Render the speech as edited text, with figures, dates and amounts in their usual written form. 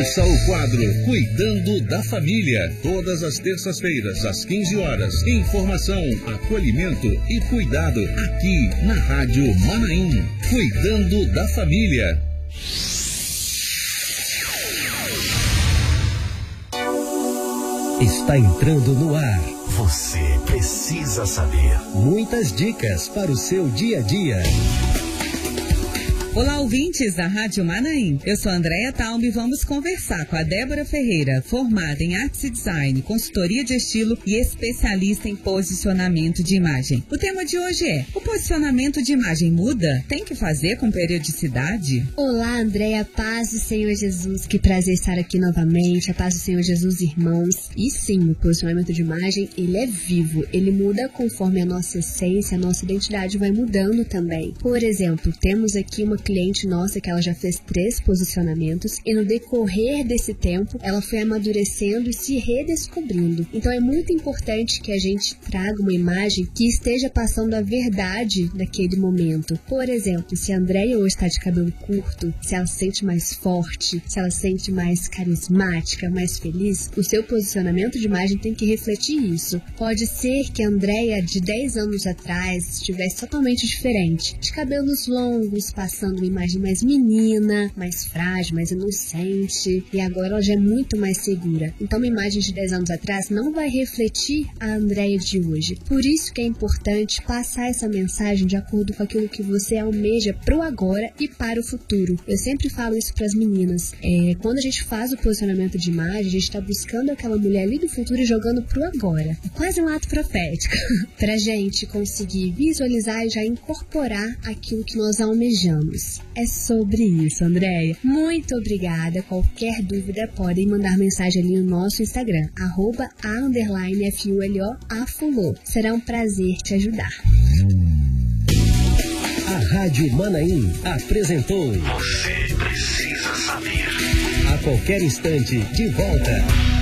Ouça o quadro Cuidando da Família, todas as terças-feiras, às 15 horas. Informação, acolhimento e cuidado aqui na Rádio Manaim. Cuidando da Família. Está entrando no ar. Você precisa saber. Muitas dicas para o seu dia a dia. Olá, ouvintes da Rádio Manaim. Eu sou a Andréia Talme e vamos conversar com a Débora Ferreira, formada em Artes e Design, consultoria de estilo e especialista em posicionamento de imagem. O tema de hoje é: o posicionamento de imagem muda? Tem que fazer com periodicidade? Olá, Andréia, paz do Senhor Jesus. Que prazer estar aqui novamente. A paz do Senhor Jesus, irmãos. E sim, o posicionamento de imagem, ele é vivo. Ele muda conforme a nossa essência, a nossa identidade vai mudando também. Por exemplo, temos aqui uma cliente nossa que ela já fez 3 posicionamentos e no decorrer desse tempo ela foi amadurecendo e se redescobrindo. Então é muito importante que a gente traga uma imagem que esteja passando a verdade daquele momento. Por exemplo, se a Andréia hoje está de cabelo curto, se ela se sente mais forte, se ela se sente mais carismática, mais feliz, o seu posicionamento de imagem tem que refletir isso. Pode ser que a Andréia de 10 anos atrás estivesse totalmente diferente, de cabelos longos, passando uma imagem mais menina, mais frágil, mais inocente, e agora ela já é muito mais segura. Então uma imagem de 10 anos atrás não vai refletir a Andréia de hoje. Por isso que é importante passar essa mensagem de acordo com aquilo que você almeja pro agora e para o futuro. Eu sempre falo isso para as meninas. Quando a gente faz o posicionamento de imagem, a gente está buscando aquela mulher ali do futuro e jogando pro agora. É quase um ato profético pra gente conseguir visualizar e já incorporar aquilo que nós almejamos. É sobre isso, Andréia. Muito obrigada. Qualquer dúvida, podem mandar mensagem ali no nosso Instagram, @a_FULO. Será um prazer te ajudar. A Rádio Manaim apresentou Você precisa saber. A qualquer instante, de volta.